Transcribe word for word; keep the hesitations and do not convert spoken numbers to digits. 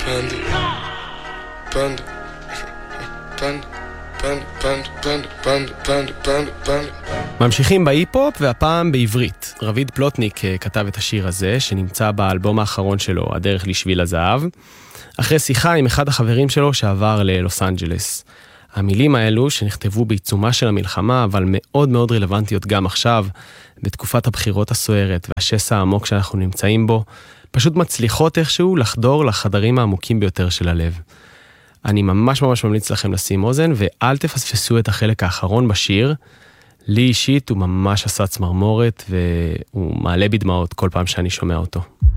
פנדה, פנדה, פנדה, פנדה, פנדה, פנדה, פנדה, פנדה, פנדה, פנדה. ממשיכים בהיפ-הופ והפעם בעברית. רביד פלוטניק כתב את השיר הזה שנמצא באלבום האחרון שלו, הדרך לשביל הזהב, אחרי שיחה עם אחד החברים שלו שעבר ללוס אנג'לס. המילים האלו שנכתבו בעיצומה של המלחמה, אבל מאוד מאוד רלוונטיות גם עכשיו, בתקופת הבחירות הסוערת והשסע העמוק שאנחנו נמצאים בו, פשוט מצליחות איכשהו לחדור לחדרים העמוקים ביותר של הלב. אני ממש ממש ממליץ לכם לשים אוזן, ואל תפספסו את החלק האחרון בשיר. לי אישית הוא ממש עשה צמרמורת, והוא מעלה בדמעות כל פעם שאני שומע אותו.